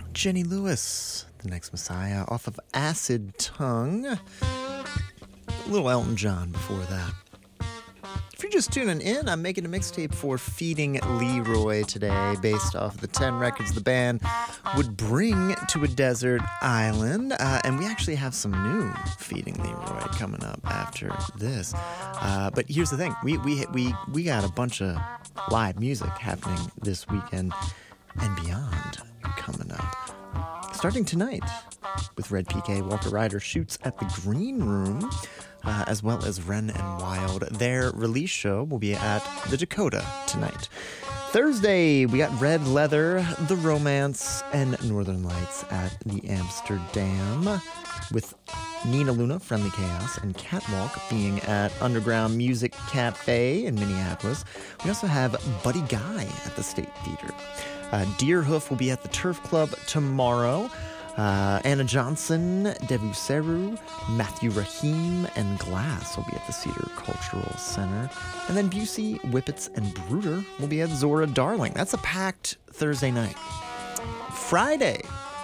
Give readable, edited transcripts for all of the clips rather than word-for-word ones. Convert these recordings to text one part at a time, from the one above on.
Jenny Lewis, The Next Messiah, off of Acid Tongue. A little Elton John before that. If you're just tuning in, I'm making a mixtape for Feeding Leroy today, based off of the 10 records the band would bring to a desert island. And we actually have some new Feeding Leroy coming up after this. But here's the thing. We got a bunch of live music happening this weekend and beyond coming up. Starting tonight with Red PK, Walker Ryder shoots at the Green Room, as well as Ren and Wild. Their release show will be at the Dakota tonight. Thursday, we got Red Leather, The Romance, and Northern Lights at the Amsterdam, with Nina Luna, Friendly Chaos, and Catwalk being at Underground Music Cafe in Minneapolis. We also have Buddy Guy at the State Theater. Deerhoof will be at the Turf Club tomorrow. Anna Johnson, Devu Seru, Matthew Rahim, and Glass will be at the Cedar Cultural Center. And then Busey, Whippets, and Bruder will be at Zora Darling. That's a packed Thursday night. Friday,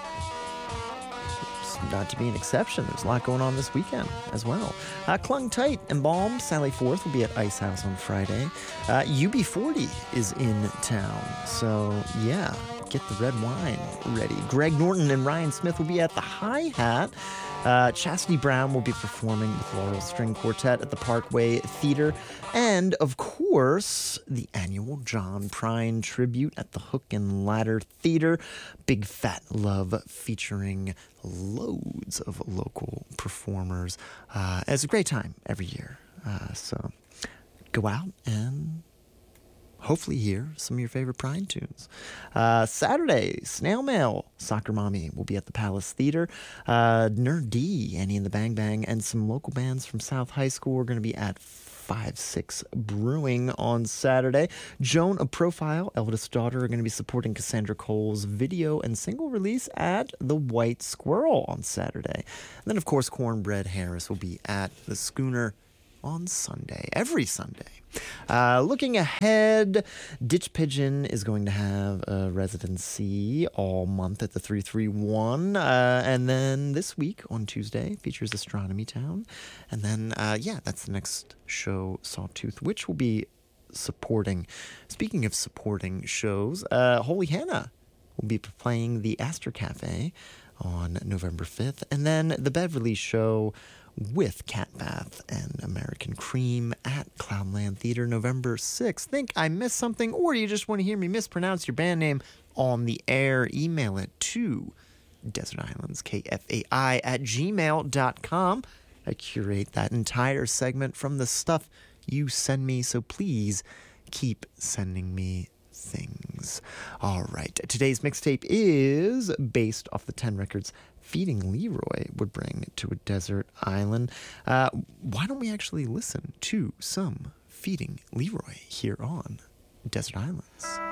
not to be an exception. There's a lot going on this weekend as well. Clung Tight and Balm, Sally Forth will be at Ice House on Friday. UB40 is in town. So, yeah, get the red wine ready. Greg Norton and Ryan Smith will be at the Hi-Hat. Chastity Brown will be performing with Laurel String Quartet at the Parkway Theater. And, of course, the annual John Prine tribute at the Hook and Ladder Theater. Big Fat Love featuring loads of local performers. It's a great time every year. So go out and hopefully hear some of your favorite Prine tunes. Saturday, Snail Mail, Soccer Mommy will be at the Palace Theater. Nerd D, Annie and the Bang Bang, and some local bands from South High School are going to be at 5-6 Brewing on Saturday. Joan of Profile, eldest daughter, are going to be supporting Cassandra Cole's video and single release at the White Squirrel on Saturday. And then, of course, Cornbread Harris will be at the Schooner on Sunday, every Sunday. Looking ahead, Ditch Pigeon is going to have a residency all month at the 331. And then this week on Tuesday features Astronomy Town. And then, that's the next show, Sawtooth, which will be supporting, speaking of supporting shows, Holy Hannah will be playing the Astor Cafe on November 5th. And then the Beverly Show with Cat Bath and American Cream at Cloudland Theater November 6th. Think I missed something, or you just want to hear me mispronounce your band name on the air? Email it to desertislandskfai@gmail.com. I curate that entire segment from the stuff you send me, so please keep sending me things. All right, today's mixtape is based off the 10 records Feeding Leroy would bring to a desert island. Why don't we actually listen to some Feeding Leroy here on Desert Islands?